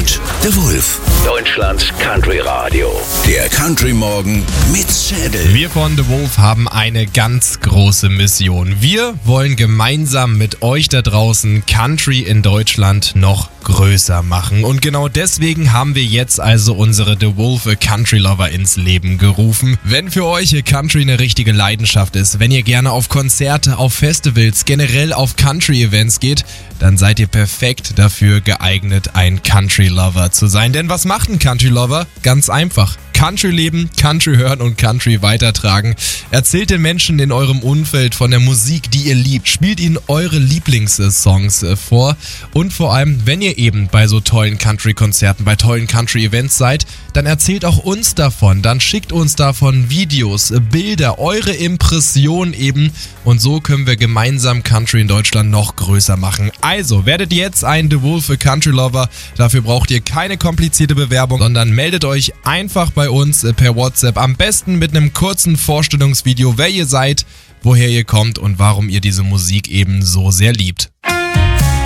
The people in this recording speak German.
Hört The Wolf. Deutschlands Country Radio. Der Country Morgen mit Schädel. Wir von The Wolf haben eine ganz große Mission. Wir wollen gemeinsam mit euch da draußen Country in Deutschland noch größer machen. Und genau deswegen haben wir jetzt also unsere The Wolf Country Lover ins Leben gerufen. Wenn für euch Country eine richtige Leidenschaft ist, wenn ihr gerne auf Konzerte, auf Festivals, generell auf Country-Events geht, dann seid ihr perfekt dafür geeignet, ein Country Lover zu sein. Denn was macht ein Country Lover? Ganz einfach. Country leben, Country hören und Country weitertragen. Erzählt den Menschen in eurem Umfeld von der Musik, die ihr liebt. Spielt ihnen eure Lieblingssongs vor. Und vor allem, wenn ihr eben bei so tollen Country-Konzerten, bei tollen Country-Events seid, dann erzählt auch uns davon. Dann schickt uns davon Videos, Bilder, eure Impressionen eben. Und so können wir gemeinsam Country in Deutschland noch größer machen. Also, werdet jetzt ein The Wolf Country Lover. Dafür braucht ihr keine komplizierte Bewerbung, sondern meldet euch einfach bei uns per WhatsApp. Am besten mit einem kurzen Vorstellungsvideo, wer ihr seid, woher ihr kommt und warum ihr diese Musik eben so sehr liebt.